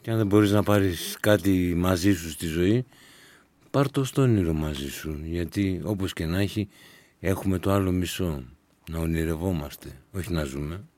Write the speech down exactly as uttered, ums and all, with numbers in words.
Και αν δεν μπορείς να πάρεις κάτι μαζί σου στη ζωή, πάρ' το στο όνειρο μαζί σου. Γιατί όπως και να έχει, έχουμε το άλλο μισό. Να ονειρευόμαστε, όχι να ζούμε.